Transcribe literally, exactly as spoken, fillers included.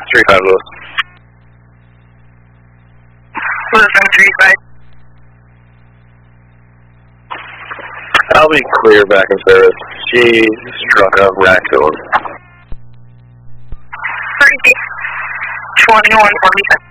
three five Lewis. Listen, three five. I'll be clear back in service. She struck up Raccoon. twenty-one forty-seven.